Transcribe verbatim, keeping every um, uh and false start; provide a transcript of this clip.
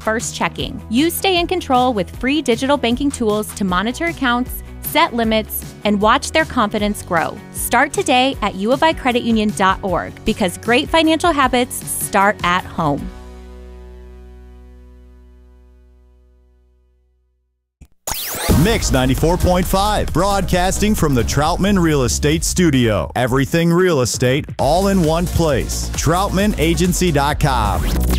first checking. You stay in control with free digital banking tools to monitor accounts, set limits, and watch their confidence grow. Start today at u of i credit union dot org because great financial habits start at home. Mix ninety-four point five, broadcasting from the Troutman Real Estate Studio. Everything real estate, all in one place. troutman agency dot com.